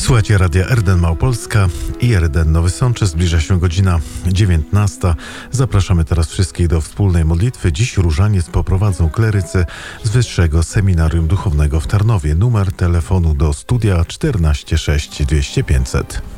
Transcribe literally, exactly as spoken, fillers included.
Słuchajcie Radia R D N Małopolska i R D N Nowy Sącz. Zbliża się godzina dziewiętnasta. Zapraszamy teraz wszystkich do wspólnej modlitwy. Dziś różaniec poprowadzą klerycy z Wyższego Seminarium Duchownego w Tarnowie. Numer telefonu do studia czternaście sześć dwieście pięćset.